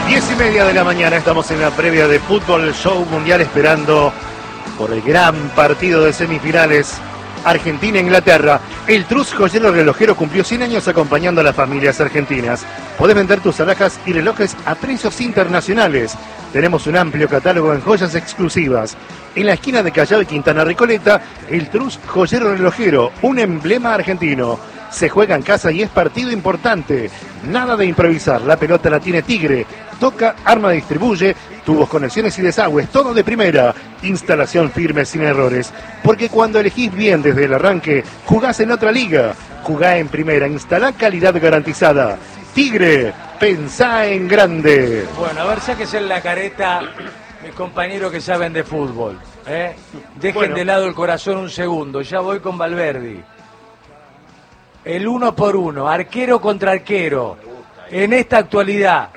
10:30 de la mañana, estamos en la previa de Fútbol Show Mundial esperando por el gran partido de semifinales Argentina-Inglaterra. El Trus Joyero Relojero cumplió 100 años acompañando a las familias argentinas. Podés vender tus alhajas y relojes a precios internacionales. Tenemos un amplio catálogo en joyas exclusivas. En la esquina de Callao y Quintana Recoleta, el Trus Joyero Relojero, un emblema argentino. Se juega en casa y es partido importante. Nada de improvisar, la pelota la tiene Tigre. Toca, arma, distribuye, tubos, conexiones y desagües, todo de primera. Instalación firme sin errores. Porque cuando elegís bien desde el arranque, jugás en otra liga. Jugá en primera, instalá calidad garantizada. Tigre, pensá en grande. Bueno, a ver, sáquese en la careta mis compañeros que saben de fútbol. Dejen de lado el corazón un segundo, ya voy con Valverdi. El 1 por 1, arquero contra arquero. En esta actualidad,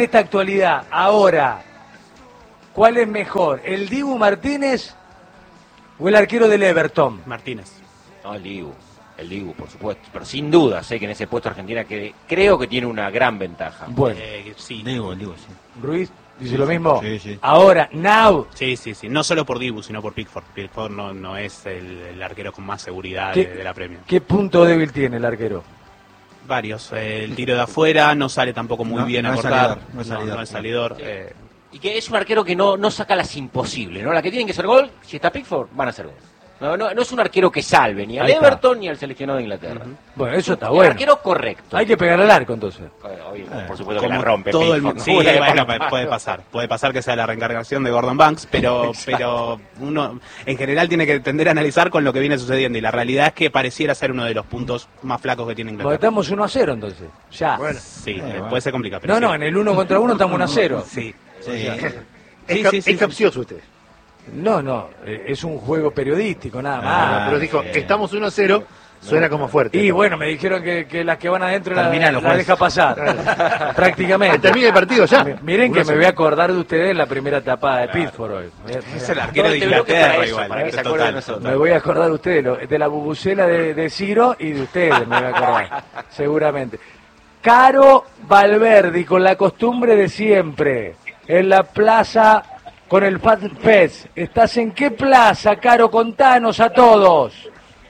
ahora, ¿cuál es mejor? ¿El Dibu Martínez o el arquero del Everton? Martínez. No, el Dibu, por supuesto. Pero sin duda sé que en ese puesto Argentina creo que tiene una gran ventaja. Bueno, Sí. Dibu, sí. Ruiz dice lo mismo. Sí. Ahora, now. Sí. No solo por Dibu, sino por Pickford. Pickford no es el arquero con más seguridad de la Premier. ¿Qué punto débil tiene el arquero? Varios. El tiro de afuera no sale tampoco muy bien a cortar. No es salidor. Y que es un arquero que no saca las imposibles, ¿no? La que tienen que hacer gol, si está Pickford, van a hacer gol. No es un arquero que salve ni al Ahí está. Everton ni al seleccionado de Inglaterra. Bueno, eso está Un bueno. arquero correcto. Hay que pegar al arco entonces. Por supuesto que la Como rompe todo el Pickford. mundo. Sí, bueno, puede pasar que sea la reencargación de Gordon Banks, pero uno en general tiene que tender a analizar con lo que viene sucediendo, y la realidad es que pareciera ser uno de los puntos más flacos que tiene Porque Inglaterra. estamos 1-0 entonces. Ya. Bueno, Sí, puede ser complicado. Pero No, en el 1 contra 1 estamos 1-0. Sí. es capcioso usted. No, es un juego periodístico nada más. Pero dijo, estamos 1-0, suena como fuerte. Y bueno, me dijeron que las que van adentro Terminalo, la pues. deja pasar. Prácticamente. Termina el partido ya. Miren que me voy a acordar de ustedes en la primera tapada de Pickford hoy. Es el arquero de Inglaterra igual. para que se acuerde de nosotros. Me voy a acordar de ustedes, de la bubucela de Ciro y de ustedes me voy a acordar, seguramente. Caro Valverdi, con la costumbre de siempre, en la plaza con el Fat Fest. ¿Estás en qué plaza, Caro? Contanos a todos.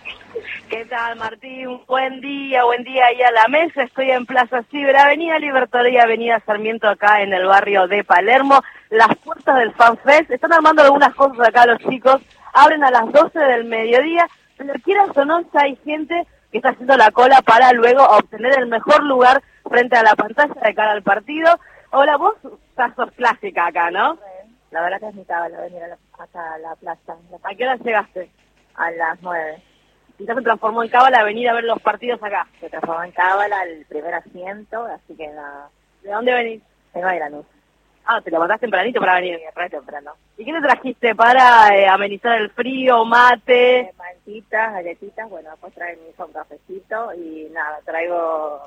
¿Qué tal, Martín? Buen día ahí a la mesa. Estoy en Plaza Ciber, Avenida Libertador y Avenida Sarmiento, acá en el barrio de Palermo. Las puertas del Fan Fest, están armando algunas cosas acá los chicos, abren a las 12 del mediodía, pero quieras o no, ya hay gente que está haciendo la cola para luego obtener el mejor lugar frente a la pantalla de cara al partido. Hola, vos sos clásica acá, ¿no? La verdad que es mi cábala venir hasta la plaza. ¿A qué hora llegaste? A las 9. Y ya se transformó en cábala venir a ver los partidos acá. Se transformó en cábala el primer asiento, así que nada. ¿De dónde venís? Vengo de Lanús. Ah, te levantás tempranito para venir. Re temprano. ¿Y qué te trajiste para amenizar el frío, mate? Mantitas, galletitas, bueno, después trae mi hijo un cafecito y nada, traigo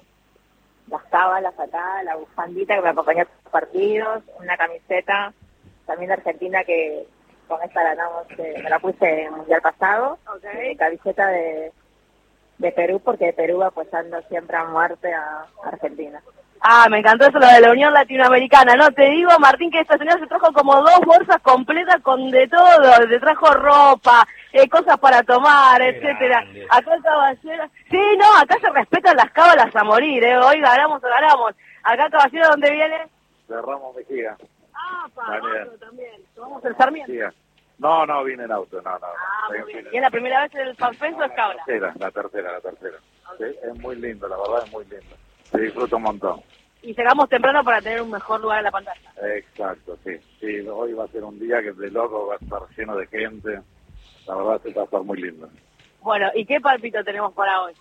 las cábalas acá, la bufandita que me acompaña a los partidos, una camiseta también de Argentina que con esta ganamos, me la puse en el mundial pasado, camiseta de Perú, porque de Perú apoyando siempre a muerte a Argentina. Ah, me encantó eso, lo de la Unión Latinoamericana, ¿no? Te digo, Martín, que esta señora se trajo como 2 bolsas completas con de todo, se trajo ropa, cosas para tomar, etcétera. Acá el caballero... Sí, no, acá se respetan las cábalas a morir, hoy ganamos o ganamos. Acá el caballero, ¿dónde viene? De Ramos Mejía. Ah, También. también. Tomamos el Sarmiento. Sí. No, vine en auto, no. Ah, muy bien. ¿Y es la primera vez en el FanFest o es cábala? La tercera. Sí, es muy lindo, la verdad es muy lindo. Se disfruta un montón. Y llegamos temprano para tener un mejor lugar en la pantalla. Exacto, sí. Sí, hoy va a ser un día que de loco va a estar lleno de gente. La verdad se va a estar muy lindo. Bueno, ¿y qué palpito tenemos para hoy?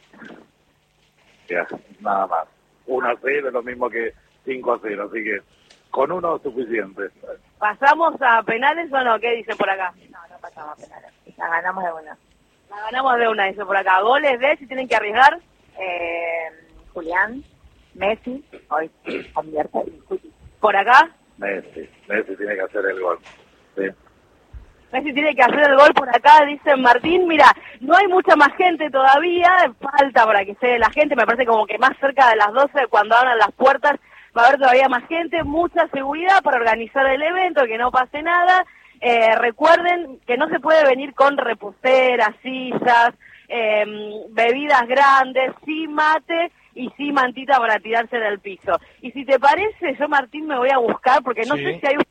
Ya, nada más. 1-0 es lo mismo que 5-0, así que con uno es suficiente. ¿Pasamos a penales o no? ¿Qué dicen por acá? No pasamos a penales. La ganamos de una. La ganamos de una, dice por acá. ¿Goles de si tienen que arriesgar? Julián, Messi, hoy convierte y Cuti. ¿Por acá? Messi tiene que hacer el gol. Sí. Messi tiene que hacer el gol por acá, dice Martín. Mira, no hay mucha más gente todavía, falta para que esté la gente, me parece como que más cerca de las 12 cuando abran las puertas va a haber todavía más gente, mucha seguridad para organizar el evento, que no pase nada. Recuerden que no se puede venir con reposteras, sillas, bebidas grandes, sí mate y sí mantita para tirarse del piso. Y si te parece, yo, Martín, me voy a buscar, porque no sé si hay un...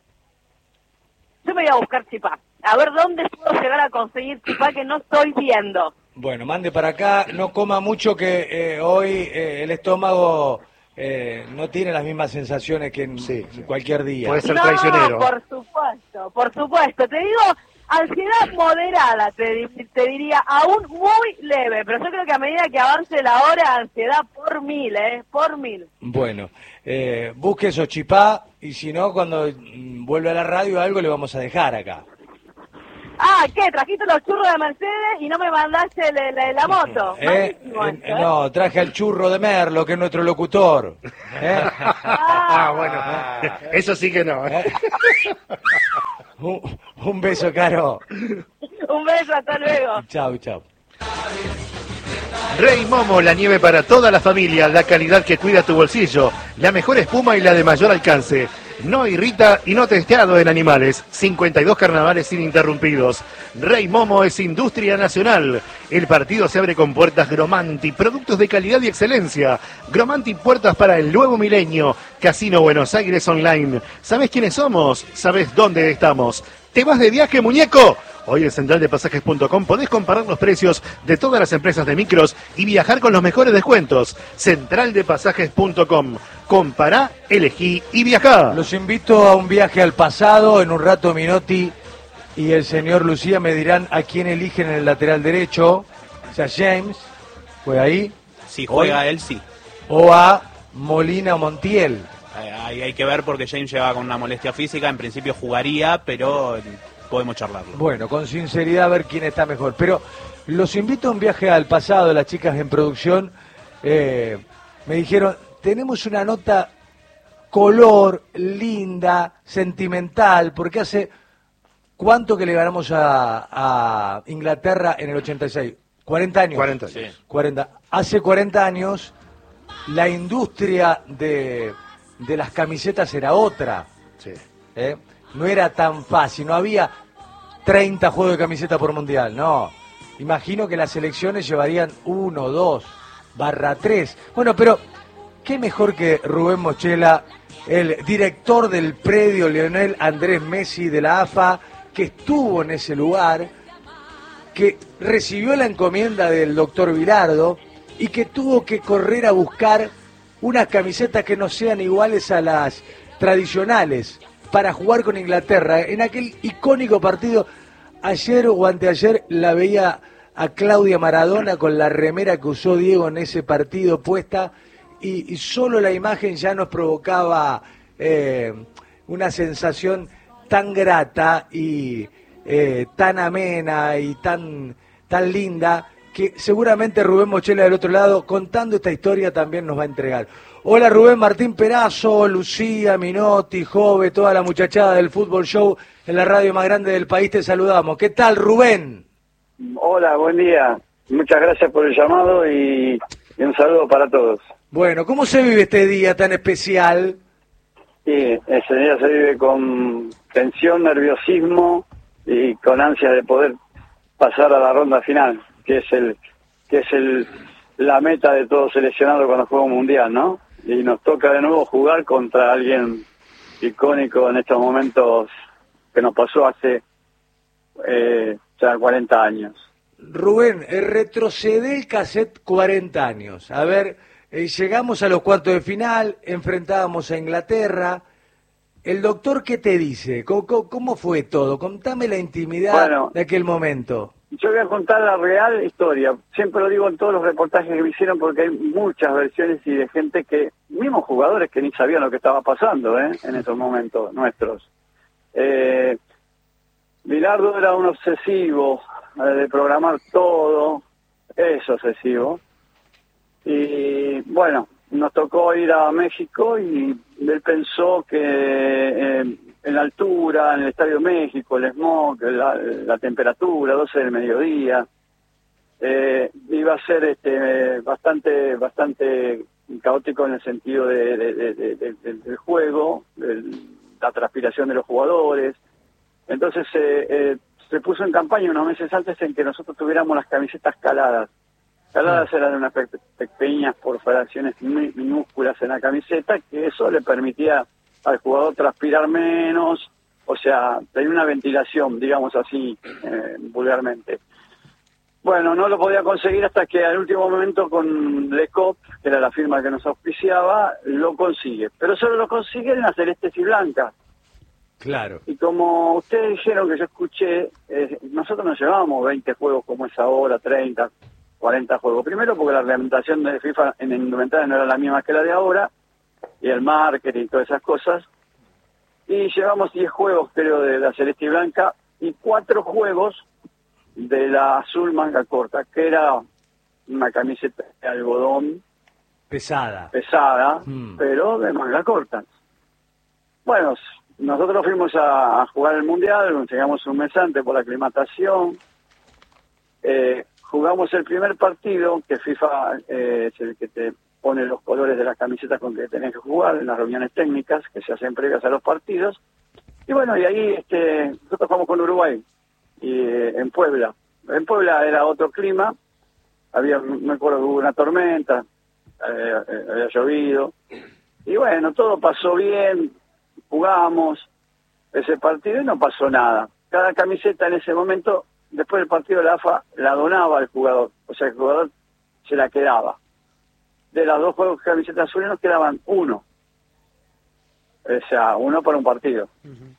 Yo me voy a buscar chipá. A ver dónde puedo llegar a conseguir chipá que no estoy viendo. Bueno, mande para acá, no coma mucho que hoy el estómago no tiene las mismas sensaciones que en cualquier día. Puede ser traicionero. Por supuesto. Te digo, ansiedad moderada, te diría, aún muy leve, pero yo creo que a medida que avance la hora, ansiedad por 1000, por 1000. Bueno, busque esos chipá y si no, cuando vuelva a la radio algo le vamos a dejar acá. Ah, ¿qué? ¿Trajiste los churros de Mercedes y no me mandaste la moto? No, traje al churro de Merlo, que es nuestro locutor. Bueno, eso sí que no. Un beso, Caro. Un beso, hasta luego. Chau. Rey Momo, la nieve para toda la familia, la calidad que cuida tu bolsillo, la mejor espuma y la de mayor alcance. No irrita y no testeado en animales. 52 carnavales ininterrumpidos. Rey Momo es industria nacional. El partido se abre con puertas Gromanti, productos de calidad y excelencia. Gromanti, puertas para el nuevo milenio. Casino Buenos Aires Online. ¿Sabés quiénes somos? ¿Sabés dónde estamos? ¿Te vas de viaje, muñeco? Hoy en centraldepasajes.com podés comparar los precios de todas las empresas de micros y viajar con los mejores descuentos. Centraldepasajes.com. Compará, elegí y viajá. Los invito a un viaje al pasado. En un rato Minotti y el señor Lucía me dirán a quién eligen en el lateral derecho. O sea, James, ¿fue ahí? Si juega él, sí. O a Molina o Montiel. Ahí hay que ver porque James lleva con una molestia física. En principio jugaría, pero podemos charlarlo. Bueno, con sinceridad a ver quién está mejor. Pero los invito a un viaje al pasado. Las chicas en producción me dijeron, tenemos una nota color, linda, sentimental, porque hace... ¿Cuánto que le ganamos a Inglaterra en el 86? 40 años. 40 años. Sí. 40. Hace 40 años la industria de las camisetas era otra. Sí. No era tan fácil, no había 30 juegos de camiseta por mundial, no. Imagino que las selecciones llevarían 1, 2, /3. Bueno, pero qué mejor que Rubén Mochela, el director del predio Lionel Andrés Messi de la AFA, que estuvo en ese lugar, que recibió la encomienda del doctor Bilardo y que tuvo que correr a buscar unas camisetas que no sean iguales a las tradicionales para jugar con Inglaterra. En aquel icónico partido, ayer o anteayer la veía a Claudia Maradona con la remera que usó Diego en ese partido puesta y solo la imagen ya nos provocaba una sensación tan grata y tan amena y tan linda que seguramente Rubén Mochela del otro lado contando esta historia también nos va a entregar. Hola Rubén, Martín Perazo, Lucía, Minotti, Jove, toda la muchachada del Fútbol Show en la radio más grande del país, te saludamos. ¿Qué tal, Rubén? Hola, buen día. Muchas gracias por el llamado y un saludo para todos. Bueno, ¿cómo se vive este día tan especial? Sí, ese día se vive con tensión, nerviosismo y con ansia de poder pasar a la ronda final, que es la meta de todo seleccionado cuando juega un mundial, ¿no? Y nos toca de nuevo jugar contra alguien icónico en estos momentos que nos pasó hace ya 40 años. Rubén, retrocede el cassette 40 años. A ver, llegamos a los cuartos de final, enfrentábamos a Inglaterra. ¿El doctor qué te dice? ¿Cómo fue todo? Contame la intimidad de aquel momento. Yo voy a contar la real historia. Siempre lo digo en todos los reportajes que me hicieron porque hay muchas versiones y de gente que, mismos jugadores que ni sabían lo que estaba pasando en esos momentos nuestros. Bilardo era un obsesivo de programar todo, es obsesivo. Y bueno, nos tocó ir a México y él pensó que en la altura, en el Estadio de México, el smog, la temperatura, 12 del mediodía, iba a ser bastante caótico en el sentido del juego, la transpiración de los jugadores. Entonces se puso en campaña unos meses antes en que nosotros tuviéramos las camisetas caladas. Caladas eran unas pequeñas perforaciones muy minúsculas en la camiseta, que eso le permitía al jugador transpirar menos, o sea, tenía una ventilación, digamos así, vulgarmente. Bueno, no lo podía conseguir hasta que al último momento con Le Cop, que era la firma que nos auspiciaba, lo consigue. Pero solo lo consigue en las celestes y blancas. Claro. Y como ustedes dijeron, que yo escuché, nosotros nos llevábamos 20 juegos como es ahora, 30, 40 juegos. Primero porque la reglamentación de FIFA en el indumentaria no era la misma que la de ahora, y el marketing y todas esas cosas. Y llevamos 10 juegos, creo, de la celeste y blanca, y 4 juegos de la azul manga corta, que era una camiseta de algodón pesada, pero de manga corta. Bueno, nosotros fuimos a jugar el Mundial, llegamos un mes antes por la aclimatación, jugamos el primer partido, que FIFA es el que te pone los colores de las camisetas con que tenés que jugar en las reuniones técnicas que se hacen previas a los partidos. Y bueno, y ahí nosotros jugamos con Uruguay, y en Puebla. En Puebla era otro clima, me acuerdo que hubo una tormenta, había llovido, y bueno, todo pasó bien, jugamos ese partido y no pasó nada. Cada camiseta en ese momento, después del partido, la AFA la donaba al jugador, o sea, el jugador se la quedaba. De las 2 juegos de camisetas azules nos quedaban 1, o sea, 1 para un partido.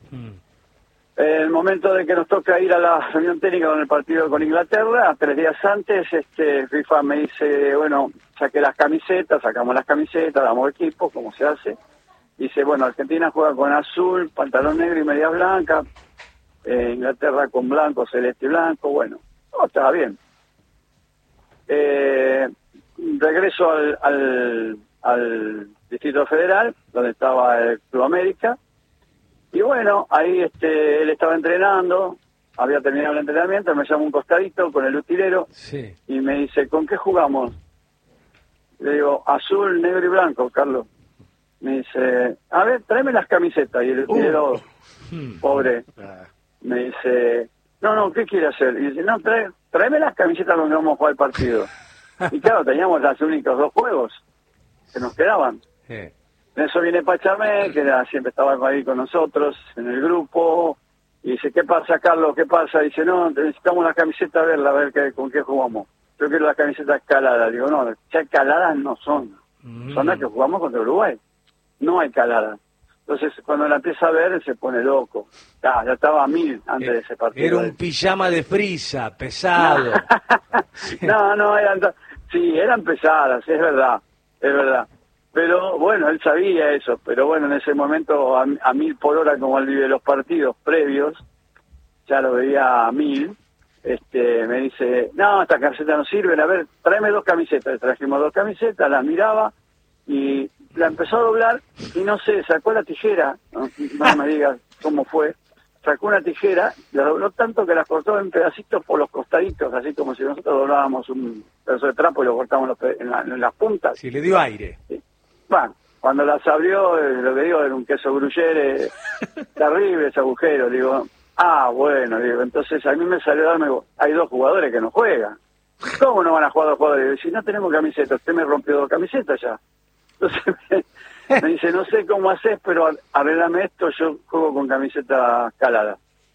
El momento de que nos toca ir a la reunión técnica con el partido con Inglaterra, 3 días antes, FIFA me dice, bueno, saqué las camisetas, sacamos las camisetas, damos equipos, como se hace. Dice, bueno, Argentina juega con azul, pantalón negro y medias blancas, Inglaterra con blanco, celeste y blanco, bueno, todo estaba bien. Regreso al Distrito Federal, donde estaba el Club América. Y bueno, ahí él estaba entrenando, había terminado el entrenamiento, me llama un costadito con el utilero, sí, y me dice, ¿con qué jugamos? Le digo, azul, negro y blanco, Carlos. Me dice, a ver, tráeme las camisetas. Y el utilero, pobre, me dice, no, ¿qué quiere hacer? Y dice, no, tráeme las camisetas donde vamos a jugar el partido. Y claro, teníamos los únicos 2 juegos que nos quedaban. Sí. En eso viene Pachamé, que siempre estaba ahí con nosotros, en el grupo, y dice, ¿qué pasa, Carlos? ¿Qué pasa? Dice, no, necesitamos la camiseta, a ver con qué jugamos. Yo quiero las camisetas caladas. Digo, no, ya caladas no son. Son las que jugamos contra Uruguay. No hay caladas. Entonces, cuando la empieza a ver, se pone loco. Ya estaba a 1000 antes de ese partido. Era un pijama de frisa, pesado. No, eran pesadas, es verdad. Pero bueno, él sabía eso, pero bueno, en ese momento a 1000 por hora, como él vive los partidos previos, ya lo veía a 1000, me dice, no, estas camisetas no sirven, a ver, tráeme 2 camisetas. Le trajimos 2 camisetas, las miraba y la empezó a doblar y no sé, sacó la tijera, no me digas cómo fue, sacó una tijera, la dobló tanto que la cortó en pedacitos por los costaditos, así como si nosotros doblábamos un pedazo de trapo y lo cortábamos en las puntas. Sí, le dio aire. Sí. Bueno, cuando las abrió, lo que digo, era un queso gruyere terrible ese agujero. Digo, bueno, entonces a mí me salió a darme, hay 2 jugadores que no juegan. ¿Cómo no van a jugar 2 jugadores? Digo, si no tenemos camisetas, usted me rompió 2 camisetas ya. Entonces me dice, no sé cómo haces, pero arreglame esto, yo juego con camiseta calada.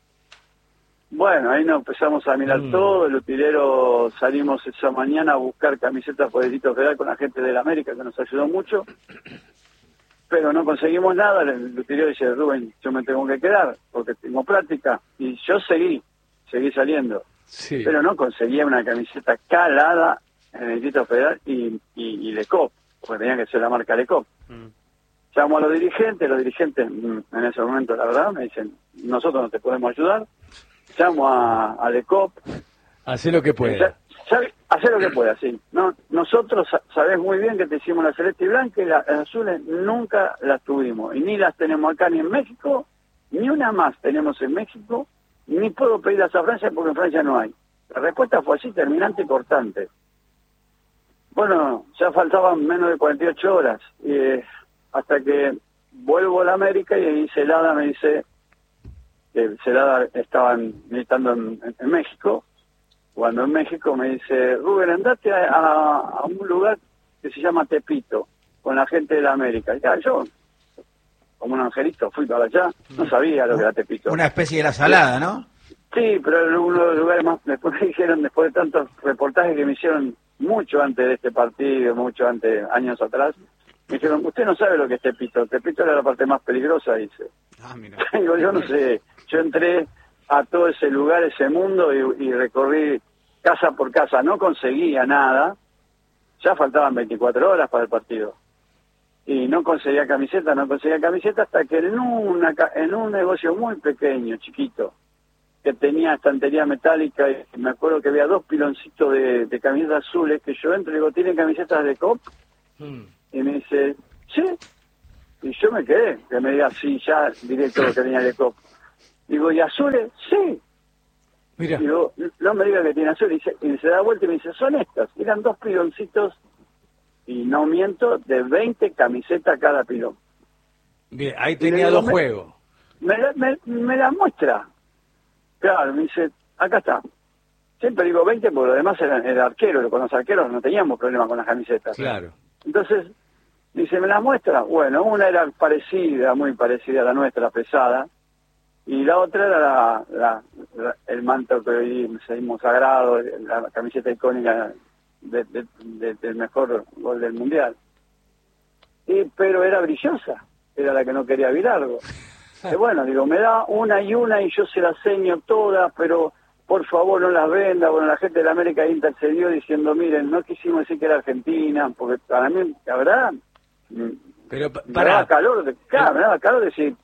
Bueno, ahí nos empezamos a mirar todo, el utilero salimos esa mañana a buscar camisetas por el Distrito Federal con la gente de la América, que nos ayudó mucho, pero no conseguimos nada. El utilero dice, Rubén, yo me tengo que quedar, porque tengo práctica, y yo seguí saliendo, sí, pero no conseguía una camiseta calada en el Distrito Federal y Le Cop, porque tenía que ser la marca Le Cop. Llamo a los dirigentes en ese momento, la verdad, me dicen, nosotros no te podemos ayudar. Llamo a Le Cop. Hacé lo que pueda. Hacé lo que pueda, sí. No, nosotros sabés muy bien que te hicimos la celeste y blanca y las azules nunca las tuvimos. Y ni las tenemos acá ni en México, ni una más tenemos en México, ni puedo pedirlas a Francia porque en Francia no hay. La respuesta fue así, terminante y cortante. Bueno, ya faltaban menos de 48 horas, hasta que vuelvo a la América y ahí Celada me dice que Celada estaban militando en México. Cuando en México me dice, Rubén, andate a un lugar que se llama Tepito, con la gente de la América. Ya, yo, como un angelito, fui para allá, no sabía lo que era Tepito. Una especie de la Salada, ¿no? Sí, pero era uno de los lugares más, después me dijeron, después de tantos reportajes que me hicieron mucho antes de este partido, mucho antes, años atrás, me dijeron, usted no sabe lo que es Tepito. Tepito era la parte más peligrosa, dice. Mira. Digo, yo no sé, yo entré a todo ese lugar, ese mundo, y recorrí casa por casa, no conseguía nada, ya faltaban 24 horas para el partido, y no conseguía camiseta hasta que en un negocio muy pequeño, chiquito, que tenía estantería metálica, y me acuerdo que había 2 piloncitos de camisetas azules, que yo entro y digo, ¿tienen camisetas de COP? Y me dice, sí, y yo me quedé, que me diga, sí, ya directo lo que tenía de COP. Digo, ¿y azules? Sí. Mira. Digo, no me diga que tiene azules. Y se da vuelta y me dice, son estas. Eran 2 piloncitos, y no miento, de 20 camisetas cada pilón. Bien, ahí tenía 2 juegos. Me la muestra. Claro, me dice, acá está. Siempre digo 20 porque lo demás era arquero. Con los arqueros no teníamos problema con las camisetas. Claro. Entonces, dice, ¿me la muestra? Bueno, una era parecida, muy parecida a la nuestra, pesada. Y la otra era el manto que hoy seguimos sagrado, la camiseta icónica del mejor gol del Mundial. Pero era brillosa, era la que no quería Bilardo. Y bueno, digo, me da una y yo se las seño todas, pero por favor no las venda. Bueno, la gente de la América intercedió diciendo, miren, no quisimos decir que era Argentina, porque para mí, la verdad, pero me daba calor, me daba calor decir,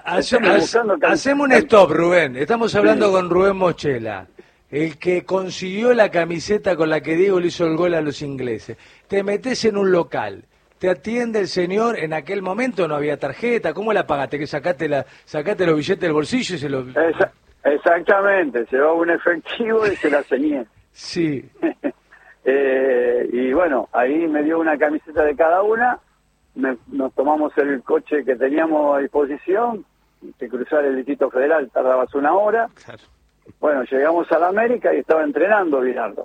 hacemos un stop, Rubén. Estamos hablando con Rubén Mochela, el que consiguió la camiseta con la que Diego le hizo el gol a los ingleses. Te metes en un local, te atiende el señor, en aquel momento no había tarjeta, ¿cómo la pagaste? Que sacaste los billetes del bolsillo y se los... Exactamente, llevaba un efectivo y se la ceñé. Sí. Y bueno, ahí me dio una camiseta de cada una. Nos tomamos el coche que teníamos a disposición, de cruzar el Distrito Federal tardabas 1 hora. Claro. Bueno, llegamos a la América y estaba entrenando Bilardo.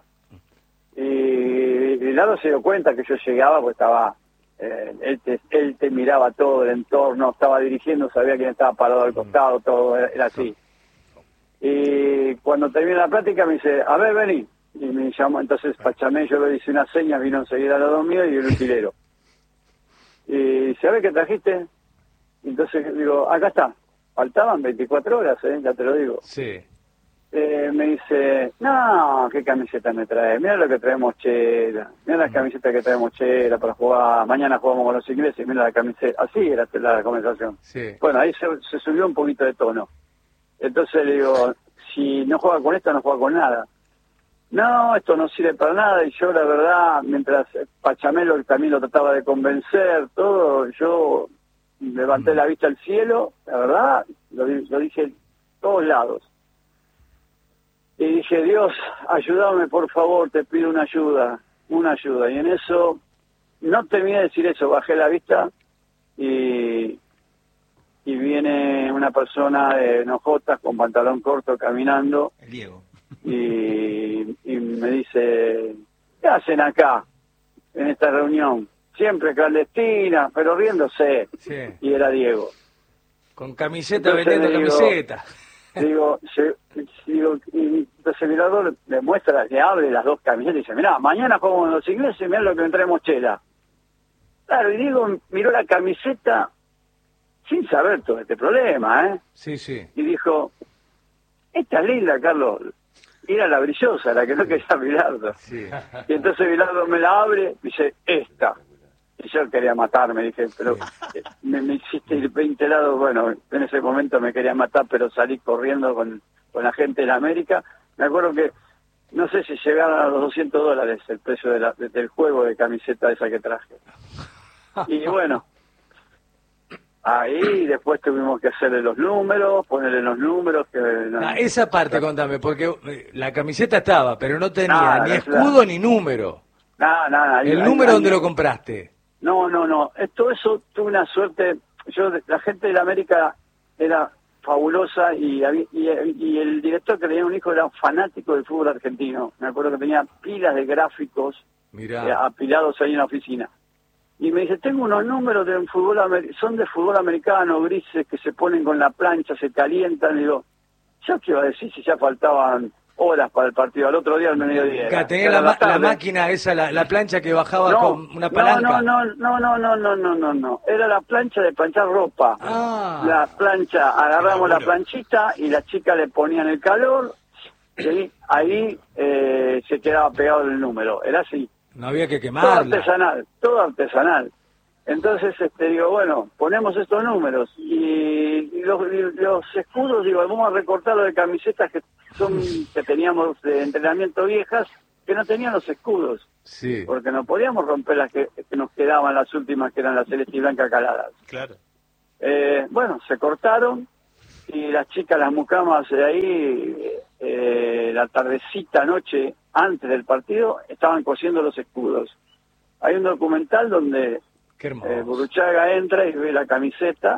Y Bilardo se dio cuenta que yo llegaba, pues estaba, él te miraba todo el entorno, estaba dirigiendo, sabía quién estaba parado al costado, todo era así. Y cuando terminé la plática me dice, a ver, vení. Y me llamó, entonces Pachamé, yo le hice una seña, vino enseguida al lado mío y el utilero. Y ¿sabes qué trajiste? Entonces digo, acá está. Faltaban 24 horas, ya te lo digo. Sí. Me dice, no, ¿qué camiseta me trae? Mira lo que traemos Chela. Mira las camisetas que traemos Chela para jugar. Mañana jugamos con los ingleses. Mira la camiseta. Así era la conversación. Sí. Bueno, ahí se subió un poquito de tono. Entonces le digo, si no juega con esto, no juega con nada. No, esto no sirve para nada. Y yo, la verdad, mientras Pachamelo también lo trataba de convencer, todo, yo levanté la vista al cielo, la verdad, lo dije en todos lados. Y dije, Dios, ayúdame, por favor, te pido una ayuda. Y en eso, no terminé de decir eso, bajé la vista y viene una persona de enojotas con pantalón corto caminando. El Diego. Y me dice, ¿qué hacen acá en esta reunión? Siempre clandestina, pero riéndose. Sí. Y era Diego. Con camiseta, vendiendo camiseta. Digo, y entonces Mirador le muestra, le abre las 2 camisetas y dice, mirá, mañana jugamos con los ingleses y mirá lo que me traemos Chela. Claro, y Diego miró la camiseta sin saber todo este problema, Sí, sí. Y dijo, esta es linda, Carlos. Y era la brillosa, la que no quería Bilardo. Sí. Y entonces Bilardo me la abre y dice, esta. Y yo quería matarme, dije, pero me hiciste ir 20 lados. Bueno, en ese momento me quería matar, pero salí corriendo con la gente de la América. Me acuerdo que, no sé si llegaron a los $200 el precio del juego de camiseta esa que traje. Y bueno, ahí después tuvimos que hacerle los números, ponerle los números. Esa parte contame, porque la camiseta estaba, pero no tenía ni nada, escudo ni número. Nada. ¿El número dónde lo compraste? No. Todo eso tuve una suerte. La gente de la América era fabulosa y el director, que tenía un hijo, era un fanático del fútbol argentino. Me acuerdo que tenía pilas de gráficos apilados ahí en la oficina. Y me dice, tengo unos números de son de fútbol americano, grises, que se ponen con la plancha, se calientan. Y digo, ¿yo qué iba a decir si ya faltaban horas para el partido? Al otro día, al mediodía. Tenía la máquina esa, la plancha que bajaba con una palanca. No. Era la plancha de planchar ropa. La plancha, agarramos la planchita y las chicas le ponían el calor y ahí se quedaba pegado el número. Era así. No había que quemarla. Todo artesanal. Entonces, digo, bueno, ponemos estos números y los escudos, digo, vamos a recortar los de camisetas que teníamos de entrenamiento viejas, que no tenían los escudos. Sí. Porque no podíamos romper las que nos quedaban, las últimas, que eran las celeste y blanca caladas. Claro. Bueno, se cortaron y las chicas, las mucamas de ahí, la tardecita, noche, antes del partido, estaban cosiendo los escudos. Hay un documental donde Burruchaga entra y ve la camiseta,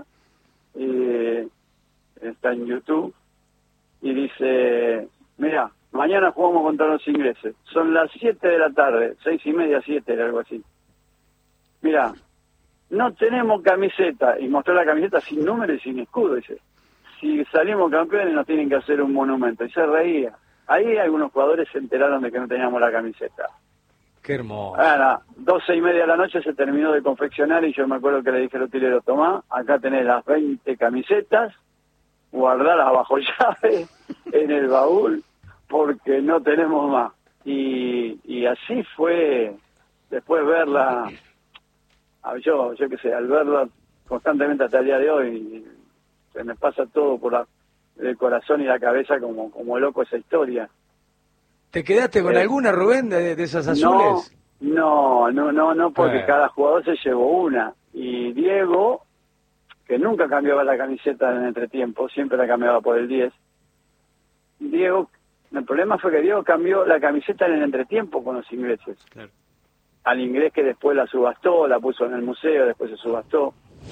está en YouTube, y dice, mira, mañana jugamos contra los ingleses, son las 7 de la tarde, 6:30, 7, algo así. Mira, no tenemos camiseta, y mostró la camiseta sin número y sin escudo, dice, si salimos campeones nos tienen que hacer un monumento, y se reía. Ahí algunos jugadores se enteraron de que no teníamos la camiseta. Qué hermoso. 12:30 de la noche se terminó de confeccionar y yo me acuerdo que le dije al utilero, tomá, acá tenés las 20 camisetas, guardalas bajo llave en el baúl porque no tenemos más. Y así fue, después verla, yo qué sé, al verla constantemente hasta el día de hoy, se me pasa todo por el corazón y la cabeza como loco esa historia. ¿Te quedaste con alguna, Rubén, de esas azules? No, porque cada jugador se llevó una. Y Diego, que nunca cambiaba la camiseta en el entretiempo, siempre la cambiaba por el 10. El problema fue que Diego cambió la camiseta en el entretiempo con los ingleses. Claro. Al inglés, que después la subastó, la puso en el museo, después se subastó.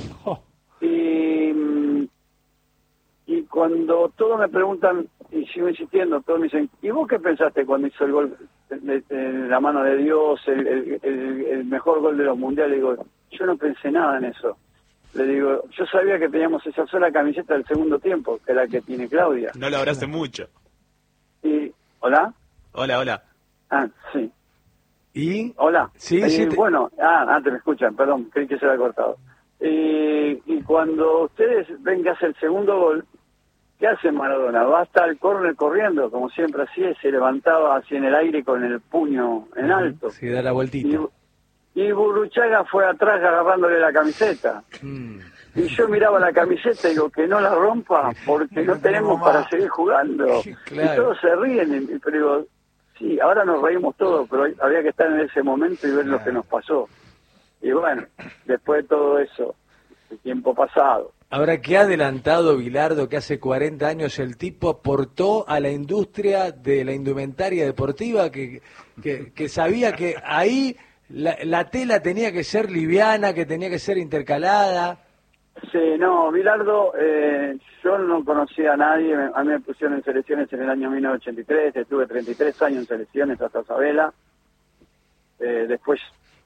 Y cuando todos me preguntan, y sigo insistiendo, todos me dicen, ¿y vos qué pensaste cuando hizo el gol en la mano de Dios, el mejor gol de los mundiales? Le digo, yo no pensé nada en eso. Le digo, yo sabía que teníamos esa sola camiseta del segundo tiempo, que es la que tiene Claudia. No lo abrace mucho. ¿Hola? Hola. Sí. ¿Y? Hola. Sí. Bueno, antes me escuchan, perdón, creí que se había cortado. Y cuando ustedes ven que hace el segundo gol, ¿qué hace Maradona? Va hasta el córner corriendo, como siempre hacía, se levantaba así en el aire con el puño en alto. Sí, da la vueltita. Y Burruchaga fue atrás agarrándole la camiseta. Y yo miraba la camiseta y digo, que no la rompa, porque no tenemos para seguir jugando. Claro. Y todos se ríen, pero digo, sí, ahora nos reímos todos, pero había que estar en ese momento y ver lo que nos pasó. Y bueno, después de todo eso, el tiempo pasado. Ahora, ¿qué ha adelantado Bilardo, que hace 40 años el tipo aportó a la industria de la indumentaria deportiva, que sabía que ahí la tela tenía que ser liviana, que tenía que ser intercalada? Sí, no, Bilardo, yo no conocía a nadie, a mí me pusieron en selecciones en el año 1983, estuve 33 años en selecciones hasta Sabela, después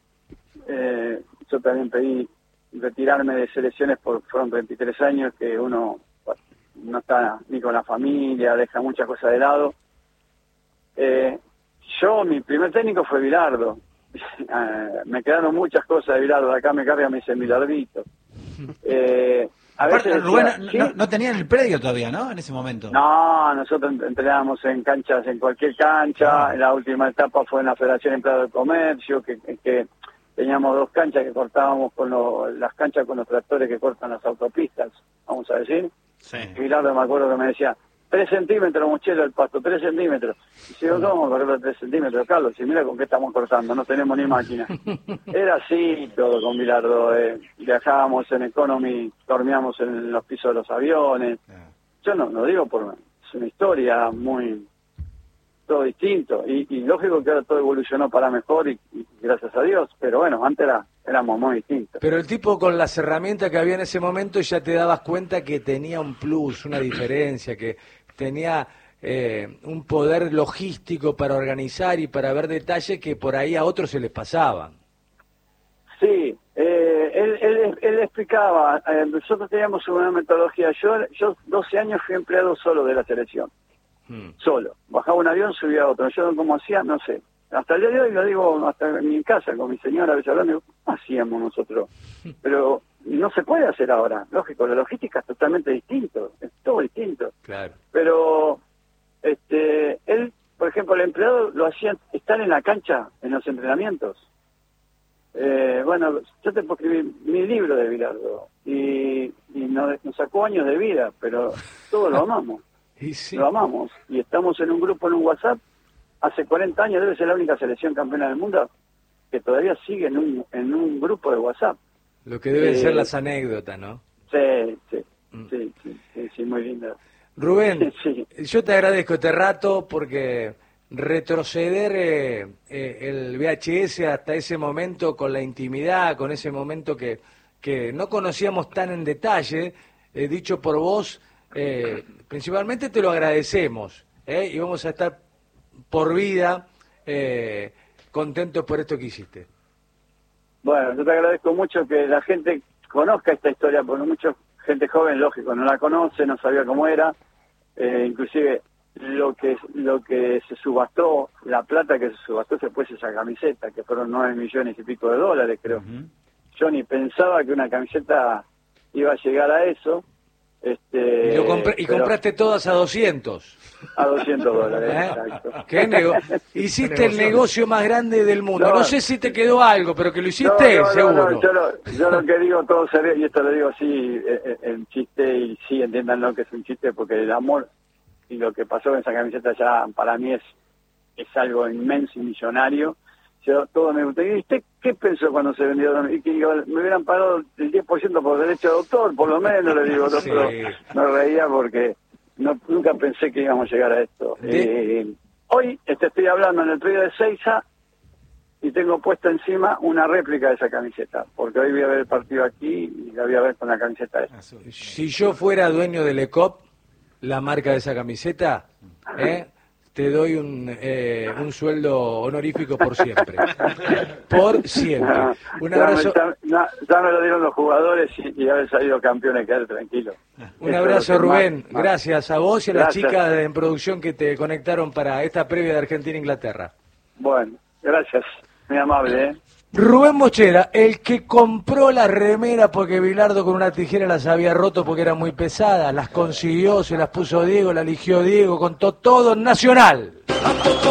yo también pedí retirarme de selecciones fueron 23 años que uno no está ni con la familia, deja muchas cosas de lado. Mi primer técnico fue Bilardo. Me quedaron muchas cosas de Bilardo, acá me carga, me dicen Bilardito. Aparte, Rubén, no tenían el predio todavía, ¿no? En ese momento. No, nosotros entrenábamos en canchas, en cualquier cancha. La última etapa fue en la Federación Empleado de Comercio, que teníamos 2 canchas que cortábamos las canchas con los tractores que cortan las autopistas, vamos a decir. Sí. Y Bilardo me acuerdo que me decía, 3 centímetros, Muchelo, el pasto, 3 centímetros. Y yo, ¿cómo vamos a correr 3 centímetros, Carlos? Y mira con qué estamos cortando, no tenemos ni máquina. Era así todo con Bilardo. Viajábamos en Economy, dormíamos en los pisos de los aviones. Yo no digo es una historia muy todo distinto. Y lógico que ahora todo evolucionó para mejor y gracias a Dios, pero bueno, antes éramos muy distintos. Pero el tipo con las herramientas que había en ese momento ya te dabas cuenta que tenía un plus, una diferencia, que tenía un poder logístico para organizar y para ver detalles que por ahí a otros se les pasaban. Sí, él explicaba, nosotros teníamos una metodología, yo 12 años fui empleado solo de la selección, solo, bajaba un avión, subía a otro, yo como hacía, no sé, hasta el día de hoy lo digo, hasta en mi casa con mi señora a veces hablando, digo, ¿cómo hacíamos nosotros? Pero no se puede hacer ahora, lógico, la logística es totalmente distinto, es todo distinto. Claro. Pero él, por ejemplo, el empleado lo hacía estar en la cancha, en los entrenamientos. Bueno, yo te puedo escribir 1000 libros de Bilardo y nos sacó años de vida, pero todos lo amamos. Y sí. Lo amamos. Y estamos en un grupo en un WhatsApp, hace 40 años, debe ser la única selección campeona del mundo que todavía sigue en un grupo de WhatsApp. Lo que deben ser las anécdotas, ¿no? Sí, muy lindo. Rubén, Sí. yo te agradezco este rato porque retroceder el VHS hasta ese momento con la intimidad, con ese momento que no conocíamos tan en detalle, dicho por vos, principalmente te lo agradecemos y vamos a estar por vida contentos por esto que hiciste. Bueno, yo te agradezco mucho que la gente conozca esta historia, porque mucha gente joven, lógico, no la conoce, no sabía cómo era, inclusive lo que se subastó, la plata que se subastó después esa camiseta, que fueron 9 millones y pico de dólares, creo. Yo ni pensaba que una camiseta iba a llegar a eso. Y compraste todas a 200. A 200 dólares, exacto. Hiciste el negocio más grande del mundo. No sé si te quedó algo, pero que lo hiciste, seguro. Yo lo que digo todo serio, y esto lo digo así en chiste, y sí, entiéndanlo que es un chiste, porque el amor y lo que pasó en esa camiseta ya para mí es algo inmenso y millonario. Todo me gusta. ¿Y usted qué pensó cuando se vendió? Y que me hubieran pagado el 10% por derecho de autor, por lo menos, le digo. Sí. Me reía porque nunca pensé que íbamos a llegar a esto. Hoy estoy hablando en el predio de Seiza y tengo puesta encima una réplica de esa camiseta, porque hoy voy a ver el partido aquí y la voy a ver con la camiseta esa. Si yo fuera dueño del ECOP, la marca de esa camiseta, te doy un sueldo honorífico por siempre. Por siempre. Un abrazo. Ya me lo dieron los jugadores y haber salido campeones, quedar tranquilo. Un abrazo, Rubén. Gracias a vos y a las chicas en producción que te conectaron para esta previa de Argentina-Inglaterra. Bueno, gracias. Muy amable, Rubén Mochera, el que compró la remera porque Bilardo con una tijera las había roto porque eran muy pesadas, las consiguió, se las puso Diego, la eligió Diego, contó todo en Nacional.